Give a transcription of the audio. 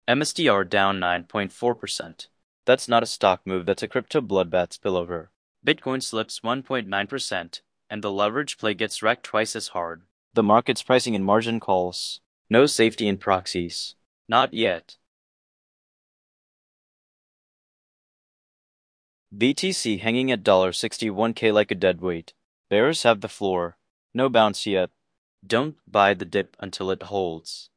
MSTR down 9.4%. That's not a stock move, that's a crypto bloodbath spillover. Bitcoin slips 1.9%, and the leverage play gets wrecked twice as hard. The market's pricing in margin calls. No safety in proxies. Not yet. BTC hanging at $61K like a deadweight. Bears have the floor. No bounce yet. Don't buy the dip until it holds.